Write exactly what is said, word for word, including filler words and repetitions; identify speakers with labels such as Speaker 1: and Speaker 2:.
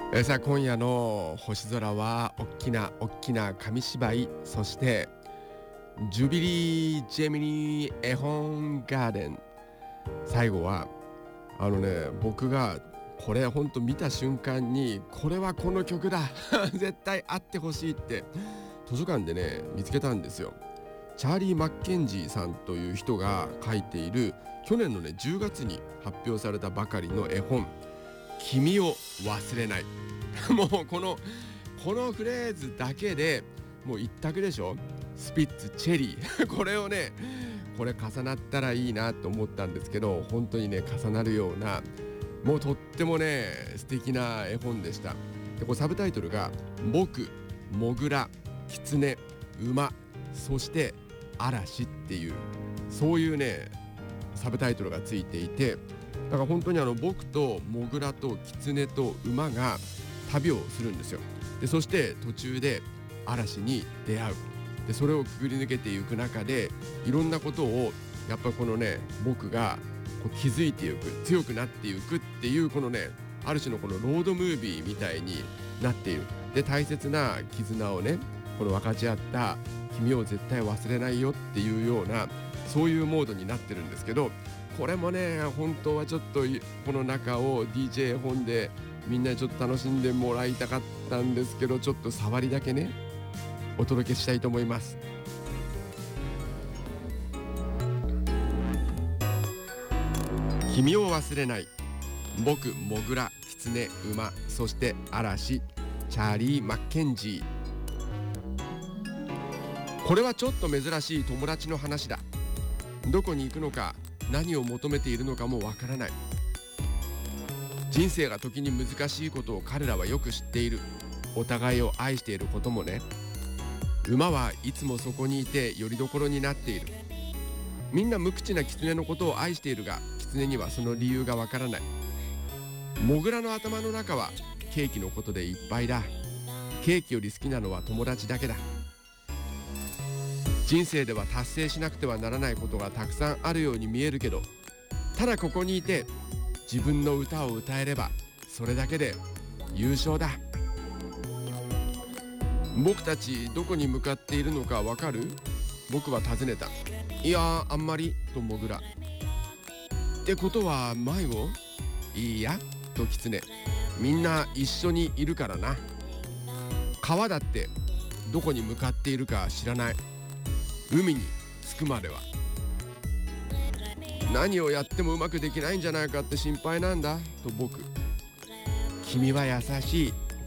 Speaker 1: えーさあ今夜の星空は大きな大きな紙芝居、そしてジュビリー・ジェミニ絵本ガーデン。最後はあのね、僕がこれほんと見た瞬間に、これはこの曲だ絶対あってほしいって図書館でね見つけたんですよ。チャーリー・マッケンジーさんという人が書いている、去年のねじゅうがつに発表されたばかりの絵本、君を忘れないもうこのこのフレーズだけでもう一択でしょ。スピッツ、チェリーこれをね、これ重なったらいいなと思ったんですけど、本当にね重なるような、もうとってもね素敵な絵本でした。でこうサブタイトルが僕、モグラ、キツネ、馬、そして嵐っていう、そういうねサブタイトルがついていて、だから本当にあの僕とモグラとキツネと馬が旅をするんですよ。でそして途中で嵐に出会う。でそれをくぐり抜けていく中で、いろんなことをやっぱこのね僕がこう気づいていく、強くなっていくっていう、このねある種のこのロードムービーみたいになっている。で大切な絆をねこの分かち合った、君を絶対忘れないよっていうような、そういうモードになってるんですけど、これもね本当はちょっとこの中を ディージェー 本でみんなにちょっと楽しんでもらいたかったんですけど、ちょっと触りだけねお届けしたいと思います。君を忘れない、僕、モグラ、キツネ、馬、そして嵐、チャーリー・マッケンジー。これはちょっと珍しい友達の話だ。どこに行くのか、何を求めているのかもわからない。人生が時に難しいことを彼らはよく知っている。お互いを愛していることもね。馬はいつもそこにいて拠り所になっている。みんな無口なキツネのことを愛しているが、キツネにはその理由がわからない。モグラの頭の中はケーキのことでいっぱいだ。ケーキより好きなのは友達だけだ。人生では達成しなくてはならないことがたくさんあるように見えるけど、ただここにいて自分の歌を歌えれば、それだけで優勝だ。僕たちどこに向かっているのかわかる？僕は尋ねた。いやー、あんまり、とモグラ。ってことは迷子？いいや、とキツネ。みんな一緒にいるからな。川だってどこに向かっているか知らない。海に着くまでは。何をやってもうまくできないんじゃないかって心配なんだ、と僕。君は優しい。